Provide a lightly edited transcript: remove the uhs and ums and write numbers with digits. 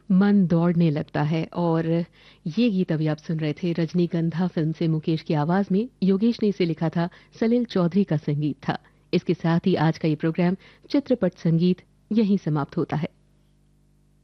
मन दौड़ने लगता है। और ये गीत अभी आप सुन रहे थे, रजनीगंधा फिल्म से मुकेश की आवाज में, योगेश ने इसे लिखा था, सलील चौधरी का संगीत था। इसके साथ ही आज का ये प्रोग्राम चित्रपट संगीत यहीं समाप्त होता है।